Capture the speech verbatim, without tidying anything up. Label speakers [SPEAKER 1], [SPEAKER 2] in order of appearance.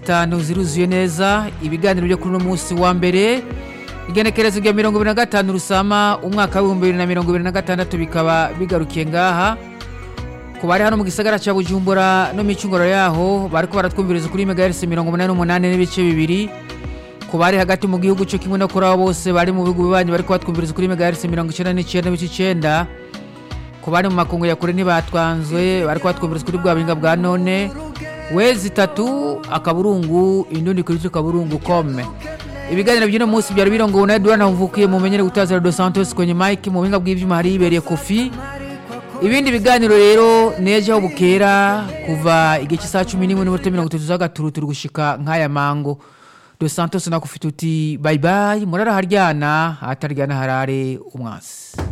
[SPEAKER 1] zitanu ziruzuye neza ibiganiro byo kuri uno munsi wa mbere igenekerezo rya mirongo ibiri na gatanu rusama umwaka w'ibihumbi bibiri na mirongo ibiri na gatandatu bikaba bigarukiye ngaha ku bari hano mu gisagara ca Bujumbura no micungoro yaho bariko baratwumviriza kuri megahertz mirongo umunani n'umunani n'ibice bibiri ku bari hagati mu gihugu cyo kimwe no kuri abo bose bari mu bihugu bibanyi bariko batwumviriza kuri megahertz mirongo icenda n'icenda n'ibice icenda ku bari mu makungu ya kure ntibatwanzwe bariko batwumviriza kuri bwa binga bwa none wezi tatu akaburungu indundi kuri kaburungu kome ibiganiro by'ino munsi byari birongowe na Edouard Ntamvukiye mu menyere gutazira dos Santos kwenye mic mu binga bw'ivyuma hari ibereye Kofi ibindi biganiro rero neje aho bukera kuva igihe cy'isaha cumi n'imwe n'iminota mirongo itatu z'agaturu turi gushika nk'aya mango dos Santos nakufite uti bye bye murara haryana hataryana harare umwasi.